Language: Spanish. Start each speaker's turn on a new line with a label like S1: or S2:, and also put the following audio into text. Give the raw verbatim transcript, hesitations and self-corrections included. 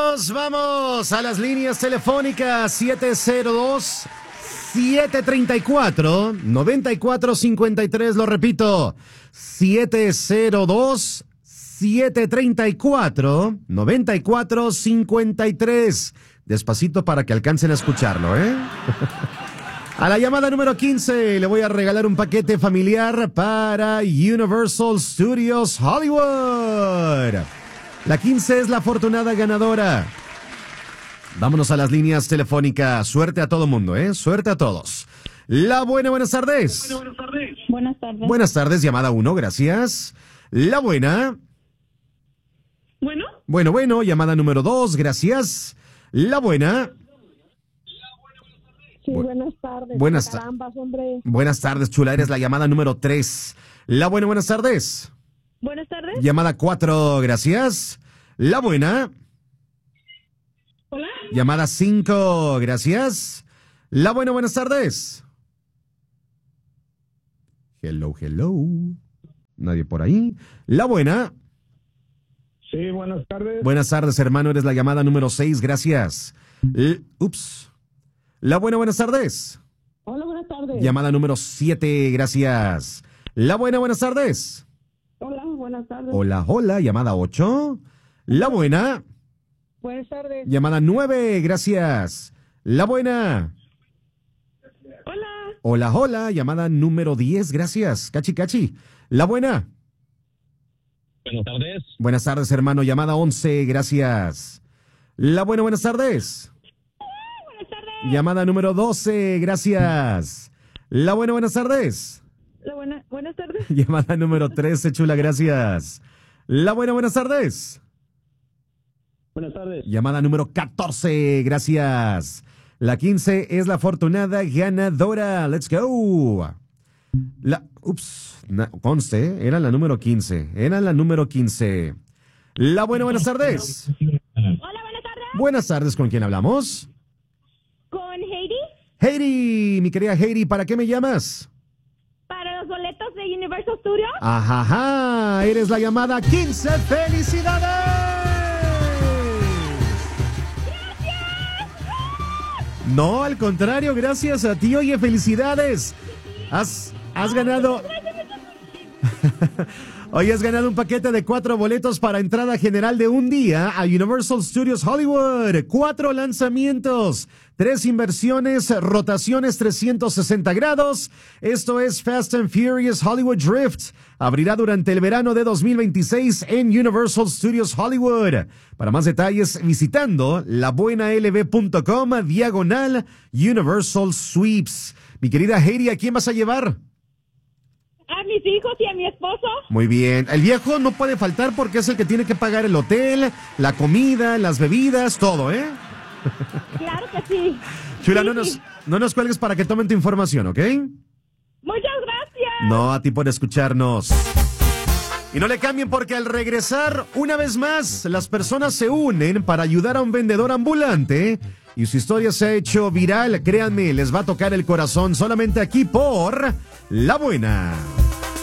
S1: Vamos, vamos a las líneas telefónicas siete cero dos, siete tres cuatro, nueve cuatro cinco tres, lo repito, siete cero dos, siete tres cuatro, nueve cuatro cinco tres. Despacito para que alcancen a escucharlo, ¿eh? A la llamada número quince le voy a regalar un paquete familiar para Universal Studios Hollywood. La quince es la afortunada ganadora. Vámonos a las líneas telefónicas. Suerte a todo mundo, ¿eh? Suerte a todos. La buena, buenas tardes.
S2: Buenas tardes. Buenas tardes.
S1: Buenas tardes, llamada uno, gracias. La buena.
S2: Bueno.
S1: Bueno, bueno, llamada número dos, gracias. La buena.
S3: Sí, buenas tardes.
S1: Buenas tardes.
S3: Carambas, hombre.
S1: Buenas tardes, chula, eres la llamada número tres. La buena, buenas tardes.
S2: Buenas tardes.
S1: Llamada cuatro, gracias. La buena.
S2: Hola.
S1: Llamada cinco, gracias. La buena, buenas tardes. Hello, hello. Nadie por ahí. La buena.
S4: Sí, buenas tardes.
S1: Buenas tardes, hermano, eres la llamada número seis, gracias. L- Ups. La buena, buenas tardes.
S3: Hola, buenas tardes.
S1: Llamada número siete, gracias. La buena, buenas tardes.
S3: Hola, buenas tardes.
S1: Hola, hola, llamada ocho. La buena.
S3: Buenas tardes.
S1: Llamada nueve, gracias. La buena.
S2: Hola.
S1: Hola, hola, llamada número diez, gracias. Cachi, cachi. La buena.
S4: Buenas tardes.
S1: Buenas tardes, hermano, llamada once, gracias. La buena, buenas tardes.
S2: Buenas tardes.
S1: Llamada número doce, gracias. La buena, buenas tardes.
S2: La buena, buenas tardes.
S1: Llamada número trece, chula, gracias. La buena, buenas tardes.
S4: Buenas tardes.
S1: Llamada número catorce, gracias. La quince es la afortunada ganadora. Let's go. La, ups, na, conste, era la número quince. Era la número quince. La buena, buenas tardes.
S2: Hola, buenas tardes.
S1: Buenas tardes, ¿con quién hablamos?
S2: Con Heidi.
S1: Heidi, mi querida Heidi, ¿para qué me llamas?
S2: Para los boletos de Universal Studios.
S1: Ajá, ajá, eres la llamada quince. ¡Felicidades! No, al contrario, gracias a ti. Oye, felicidades. Has, has ganado... Hoy has ganado un paquete de cuatro boletos para entrada general de un día a Universal Studios Hollywood. Cuatro lanzamientos, tres inversiones, rotaciones trescientos sesenta grados. Esto es Fast and Furious Hollywood Drift. Abrirá durante el verano de dos mil veintiséis en Universal Studios Hollywood. Para más detalles, visitando labuenalb.com diagonal Universal Sweeps. Mi querida Heidi, ¿a quién vas a llevar?
S2: A mis hijos y a mi esposo.
S1: Muy bien. El viejo no puede faltar porque es el que tiene que pagar el hotel, la comida, las bebidas, todo, ¿eh?
S2: Claro que sí.
S1: Chula,
S2: Sí,
S1: no nos,
S2: sí.
S1: no nos cuelgues para que tomen tu información, ¿ok?
S2: Muchas gracias.
S1: No, a ti por escucharnos. Y no le cambien porque al regresar, una vez más, las personas se unen para ayudar a un vendedor ambulante y su historia se ha hecho viral. Créanme, les va a tocar el corazón solamente aquí por La Buena.